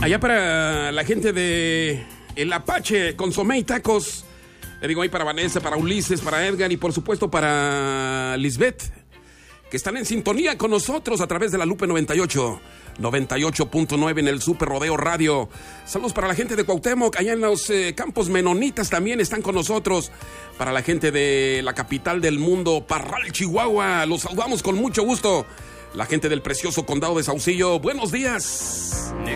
Allá para la gente de El Apache, Consomé y Tacos. Le digo ahí para Vanessa, para Ulises, para Edgar y por supuesto para Lisbeth, que están en sintonía con nosotros a través de la Lupe 98.9 en el Super Rodeo Radio. Saludos para la gente de Cuauhtémoc, allá en los campos menonitas también están con nosotros. Para la gente de la capital del mundo, Parral, Chihuahua, los saludamos con mucho gusto. La gente del precioso condado de Saucillo, buenos días.